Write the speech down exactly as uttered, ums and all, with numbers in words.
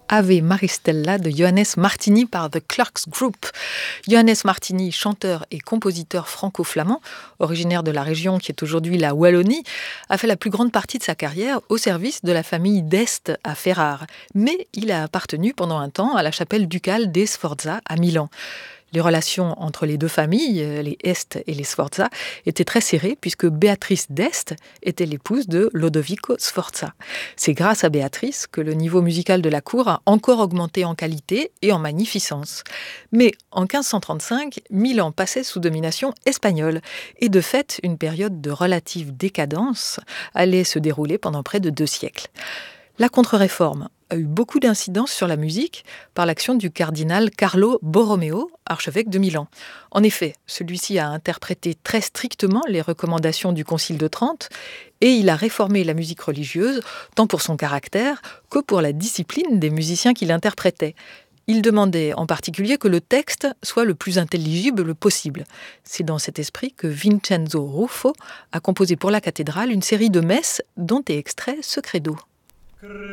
Ave Maristella de Johannes Martini par The Clerks Group. Johannes Martini, chanteur et compositeur franco-flamand, originaire de la région qui est aujourd'hui la Wallonie, a fait la plus grande partie de sa carrière au service de la famille d'Este à Ferrare. Mais il a appartenu pendant un temps à la chapelle ducale des Sforza à Milan. Les relations entre les deux familles, les Este et les Sforza, étaient très serrées puisque Béatrice d'Este était l'épouse de Lodovico Sforza. C'est grâce à Béatrice que le niveau musical de la cour a encore augmenté en qualité et en magnificence. Mais en quinze cent trente-cinq, Milan passait sous domination espagnole et de fait, une période de relative décadence allait se dérouler pendant près de deux siècles. La contre-réforme a eu beaucoup d'incidences sur la musique par l'action du cardinal Carlo Borromeo, archevêque de Milan. En effet, celui-ci a interprété très strictement les recommandations du Concile de Trente et il a réformé la musique religieuse tant pour son caractère que pour la discipline des musiciens qui l'interprétaient. Il demandait en particulier que le texte soit le plus intelligible possible. C'est dans cet esprit que Vincenzo Ruffo a composé pour la cathédrale une série de messes dont est extrait ce credo.